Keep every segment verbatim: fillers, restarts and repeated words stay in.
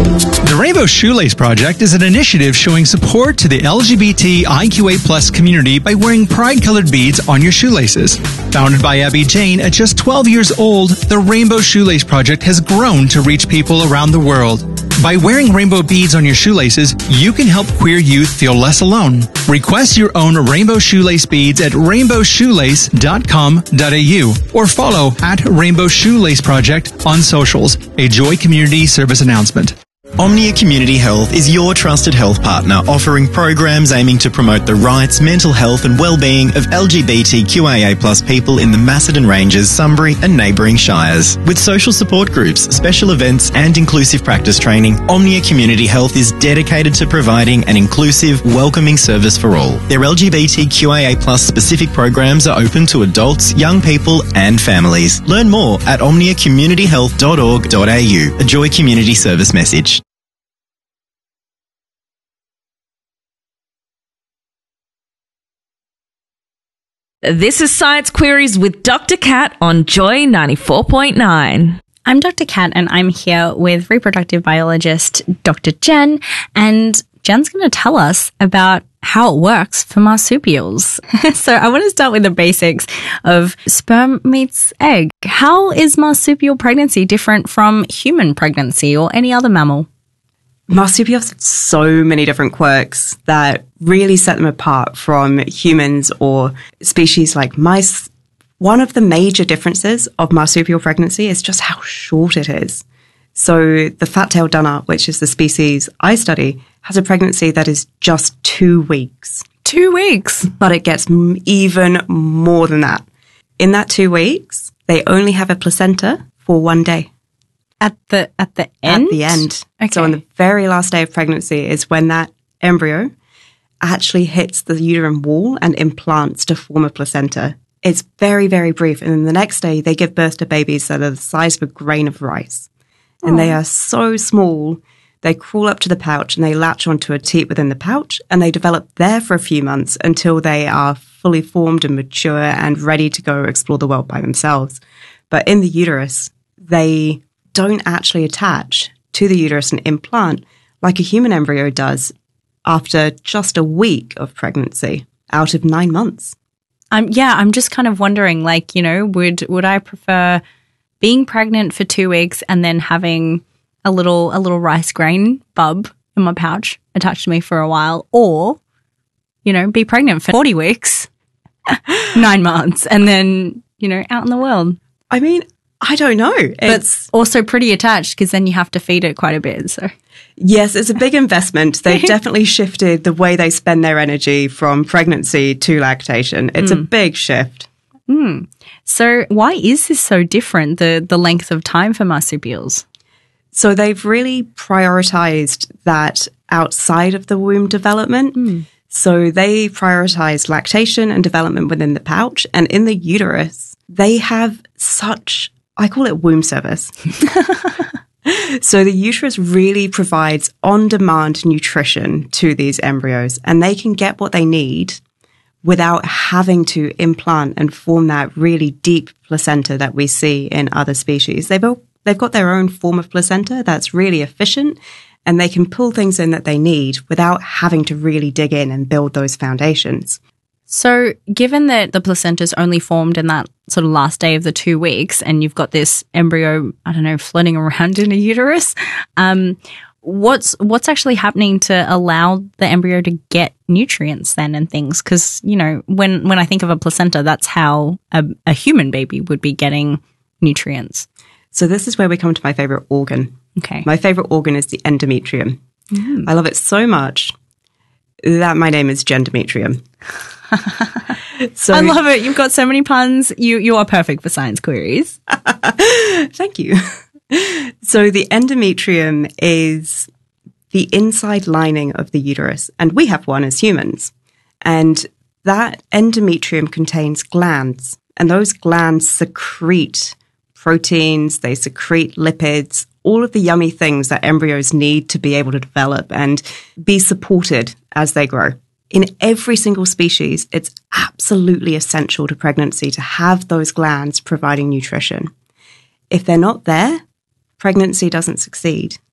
The Rainbow Shoelace Project is an initiative showing support to the L G B T I Q A plus community by wearing pride-colored beads on your shoelaces. Founded by Abby Jane at just twelve years old, the Rainbow Shoelace Project has grown to reach people around the world. By wearing rainbow beads on your shoelaces, you can help queer youth feel less alone. Request your own rainbow shoelace beads at rainbow shoelace dot com dot a u or follow at Rainbow Shoelace Project on socials. A Joy Community Service announcement. Omnia Community Health is your trusted health partner, offering programs aiming to promote the rights, mental health and well-being of L G B T Q I A plus people in the Macedon Ranges, Sunbury and neighbouring shires. With social support groups, special events and inclusive practice training, Omnia Community Health is dedicated to providing an inclusive, welcoming service for all. Their L G B T Q I A plus specific programs are open to adults, young people and families. Learn more at omnia community health dot org dot a u. A Joy Community Service message. This is Science Queries with Doctor Cat on Joy ninety-four point nine. I'm Doctor Cat and I'm here with reproductive biologist Doctor Jen, and Jen's going to tell us about how it works for marsupials. So I want to start with the basics of sperm meets egg. How is marsupial pregnancy different from human pregnancy or any other mammal? Marsupials have so many different quirks that really set them apart from humans or species like mice. One of the major differences of marsupial pregnancy is just how short it is. So the fat-tailed dunnart, which is the species I study, has a pregnancy that is just two weeks. Two weeks? But it gets m- even more than that. In that two weeks, they only have a placenta for one day. At the at the end? At the end. Okay. So on the very last day of pregnancy is when that embryo actually hits the uterine wall and implants to form a placenta. It's very, very brief. And then the next day they give birth to babies that are the size of a grain of rice. And Aww. They are so small, they crawl up to the pouch and they latch onto a teat within the pouch and they develop there for a few months until they are fully formed and mature and ready to go explore the world by themselves. But in the uterus, they don't actually attach to the uterus and implant like a human embryo does after just a week of pregnancy out of nine months. Um, yeah, I'm just kind of wondering, like, you know, would would I prefer being pregnant for two weeks and then having a little a little rice grain bub in my pouch attached to me for a while, or, you know, be pregnant for forty weeks, nine months, and then, you know, out in the world? I mean, I don't know. It's but also pretty attached because then you have to feed it quite a bit. So yes, it's a big investment. They've definitely shifted the way they spend their energy from pregnancy to lactation. It's mm. a big shift. Mm. So why is this so different, the, the length of time for marsupials? So they've really prioritized that outside of the womb development. Mm. So they prioritize lactation and development within the pouch. And in the uterus, they have such, I call it womb service. So the uterus really provides on-demand nutrition to these embryos, and they can get what they need without having to implant and form that really deep placenta that we see in other species. They've, they've got their own form of placenta that's really efficient, and they can pull things in that they need without having to really dig in and build those foundations. So given that the placenta is only formed in that sort of last day of the two weeks and you've got this embryo, I don't know, floating around in a uterus, um, what's what's actually happening to allow the embryo to get nutrients then and things? Because, you know, when, when I think of a placenta, that's how a, a human baby would be getting nutrients. So this is where we come to my favorite organ. Okay. My favorite organ is the endometrium. Mm. I love it so much that my name is Gendometrium. So, I love it. You've got so many puns. You you are perfect for Science Queries. Thank you. So the endometrium is the inside lining of the uterus, and we have one as humans. And that endometrium contains glands, and those glands secrete proteins, they secrete lipids, all of the yummy things that embryos need to be able to develop and be supported as they grow. In every single species, it's absolutely essential to pregnancy to have those glands providing nutrition. If they're not there, pregnancy doesn't succeed.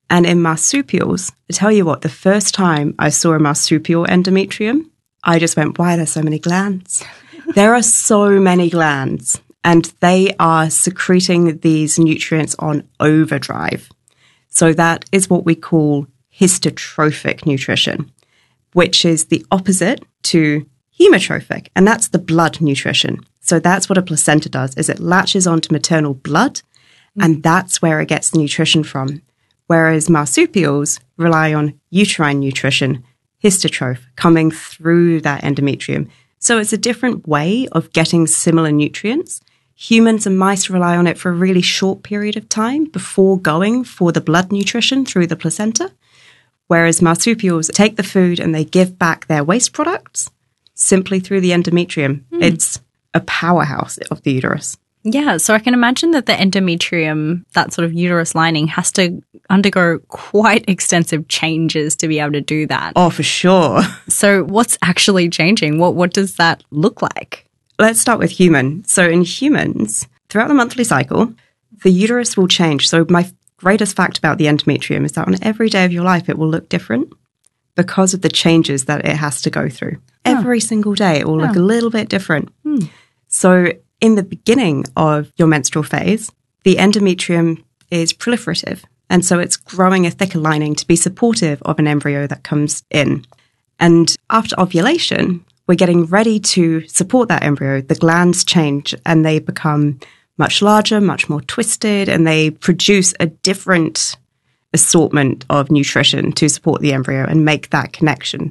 And in marsupials, I tell you what, the first time I saw a marsupial endometrium, I just went, why are there so many glands? There are so many glands, and they are secreting these nutrients on overdrive. So that is what we call histotrophic nutrition, which is the opposite to hemotrophic, and that's the blood nutrition. So that's what a placenta does, is it latches onto maternal blood, and that's where it gets the nutrition from. Whereas marsupials rely on uterine nutrition, histotroph, coming through that endometrium. So it's a different way of getting similar nutrients. Humans and mice rely on it for a really short period of time before going for the blood nutrition through the placenta. Whereas marsupials take the food and they give back their waste products simply through the endometrium. Mm. It's a powerhouse of the uterus. Yeah, so I can imagine that the endometrium, that sort of uterus lining, has to undergo quite extensive changes to be able to do that. Oh, for sure. So what's actually changing? What what does that look like? Let's start with human. So in humans, throughout the monthly cycle, the uterus will change. So my greatest fact about the endometrium is that on every day of your life, it will look different because of the changes that it has to go through. Oh. Every single day, it will look oh. a little bit different. Hmm. So in the beginning of your menstrual phase, the endometrium is proliferative. And so it's growing a thicker lining to be supportive of an embryo that comes in. And after ovulation, we're getting ready to support that embryo. The glands change and they become much larger, much more twisted, and they produce a different assortment of nutrition to support the embryo and make that connection.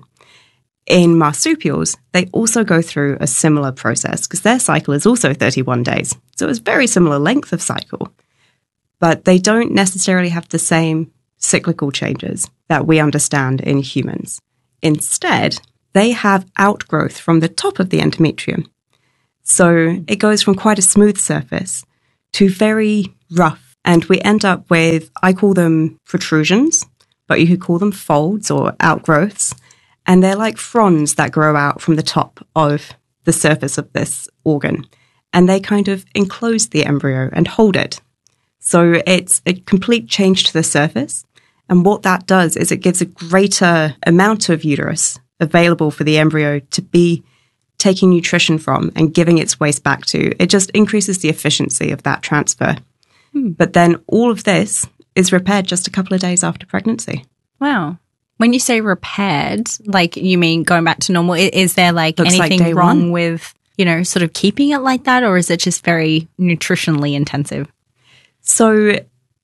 In marsupials, they also go through a similar process because their cycle is also thirty-one days. So it's a very similar length of cycle, but they don't necessarily have the same cyclical changes that we understand in humans. Instead, they have outgrowth from the top of the endometrium. So it goes from quite a smooth surface to very rough. And we end up with, I call them protrusions, but you could call them folds or outgrowths. And they're like fronds that grow out from the top of the surface of this organ. And they kind of enclose the embryo and hold it. So it's a complete change to the surface. And what that does is it gives a greater amount of uterus available for the embryo to be taking nutrition from and giving its waste back to. It just increases the efficiency of that transfer. Hmm. But then all of this is repaired just a couple of days after pregnancy. Wow. When you say repaired, like you mean going back to normal, is there like Looks anything like wrong one. with, you know, sort of keeping it like that, or is it just very nutritionally intensive? So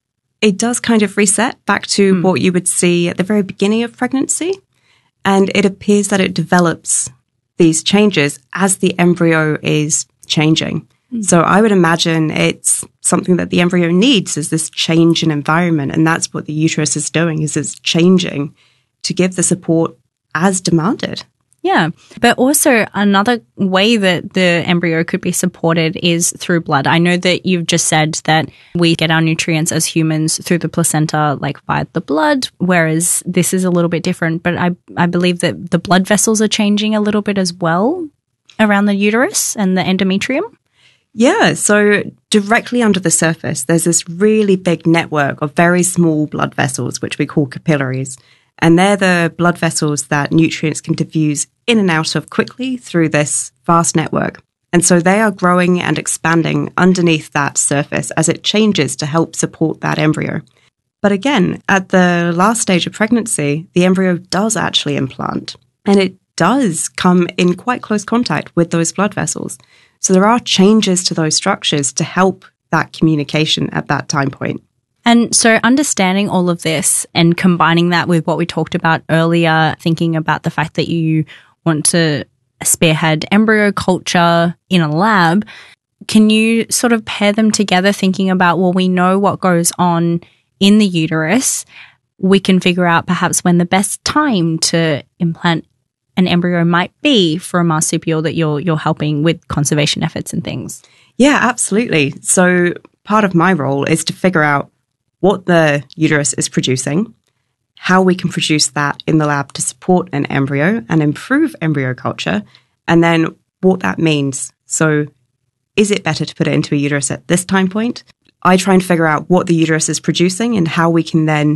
it does kind of reset back to Mm. what you would see at the very beginning of pregnancy. And it appears that it develops these changes as the embryo is changing. Mm. So I would imagine it's something that the embryo needs, is this change in environment. And that's what the uterus is doing, is it's changing to give the support as demanded. Yeah. But also another way that the embryo could be supported is through blood. I know that you've just said that we get our nutrients as humans through the placenta, like via the blood, whereas this is a little bit different. But I, I believe that the blood vessels are changing a little bit as well around the uterus and the endometrium. Yeah, so directly under the surface, there's this really big network of very small blood vessels, which we call capillaries. And they're the blood vessels that nutrients can diffuse in and out of quickly through this vast network. And so they are growing and expanding underneath that surface as it changes to help support that embryo. But again, at the last stage of pregnancy, the embryo does actually implant. And it does come in quite close contact with those blood vessels. So there are changes to those structures to help that communication at that time point. And so understanding all of this and combining that with what we talked about earlier, thinking about the fact that you want to spearhead embryo culture in a lab, can you sort of pair them together thinking about, well, we know what goes on in the uterus. We can figure out perhaps when the best time to implant an embryo might be for a marsupial that you're you're helping with conservation efforts and things. Yeah, absolutely. So part of my role is to figure out what the uterus is producing, how we can produce that in the lab to support an embryo and improve embryo culture, and then what that means. So is it better to put it into a uterus at this time point? I try and figure out what the uterus is producing and how we can then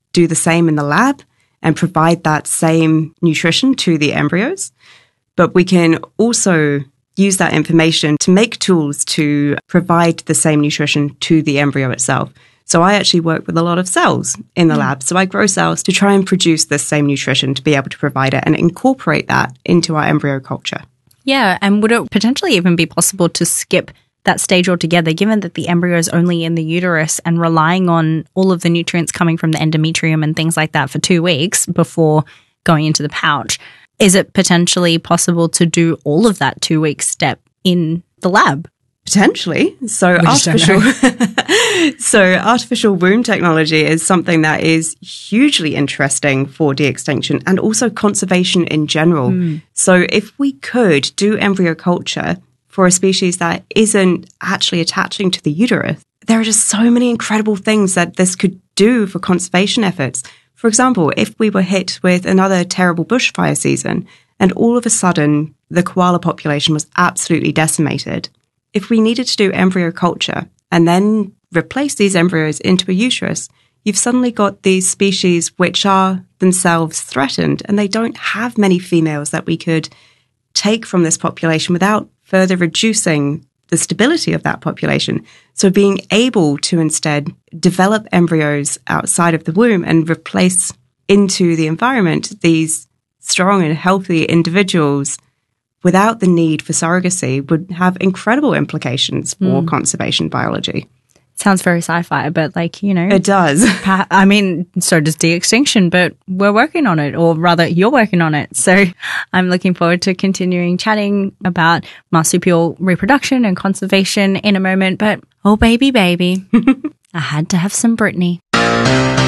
do the same in the lab and provide that same nutrition to the embryos. But we can also use that information to make tools to provide the same nutrition to the embryo itself. So I actually work with a lot of cells in the lab. So I grow cells to try and produce this same nutrition to be able to provide it and incorporate that into our embryo culture. Yeah, and would it potentially even be possible to skip that stage altogether, given that the embryo is only in the uterus and relying on all of the nutrients coming from the endometrium and things like that for two weeks before going into the pouch? Is it potentially possible to do all of that two-week step in the lab? Potentially. So We just don't artificial, so artificial womb technology is something that is hugely interesting for de-extinction and also conservation in general. Mm. So if we could do embryo culture for a species that isn't actually attaching to the uterus, there are just so many incredible things that this could do for conservation efforts. For example, if we were hit with another terrible bushfire season and all of a sudden the koala population was absolutely decimated, if we needed to do embryo culture and then replace these embryos into a uterus, you've suddenly got these species which are themselves threatened and they don't have many females that we could take from this population without further reducing the stability of that population. So being able to instead develop embryos outside of the womb and replace into the environment these strong and healthy individuals without the need for surrogacy would have incredible implications for mm. conservation biology. Sounds very sci-fi, but like, you know. It does. I mean, so does de-extinction, but we're working on it, or rather you're working on it. So I'm looking forward to continuing chatting about marsupial reproduction and conservation in a moment. But, oh, baby, baby, I had to have some Britney.